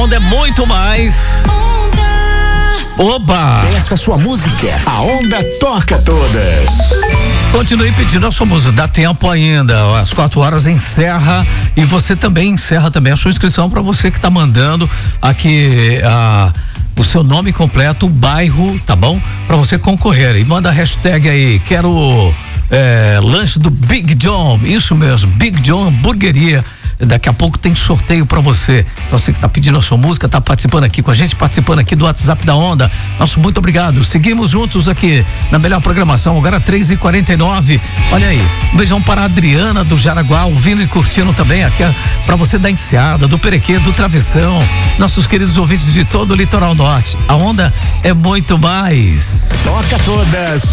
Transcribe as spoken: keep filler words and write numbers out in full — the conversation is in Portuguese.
Onda é muito mais. Oba! Peça sua música, a Onda toca todas. Continue pedindo a sua música, dá tempo ainda, às quatro horas encerra e você também encerra também a sua inscrição para você que tá mandando aqui a, o seu nome completo, o bairro, tá bom? Para você concorrer e manda a hashtag aí, quero é, lanche do Big John, isso mesmo, Big John Hamburgueria. Daqui a pouco tem sorteio pra você. Você que tá pedindo a sua música, tá participando aqui com a gente, participando aqui do WhatsApp da Onda. Nosso muito obrigado. Seguimos juntos aqui na melhor programação, agora três e quarenta e nove. Olha aí, um beijão para a Adriana do Jaraguá, ouvindo e curtindo também aqui pra você da Enseada, do Perequê, do Travessão. Nossos queridos ouvintes de todo o litoral norte. A Onda é muito mais. Toca todas.